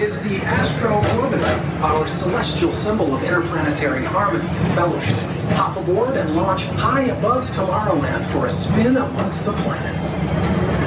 is the Astro Orbiter, our celestial symbol of interplanetary harmony and fellowship. Hop aboard and launch high above Tomorrowland for a spin amongst the planets.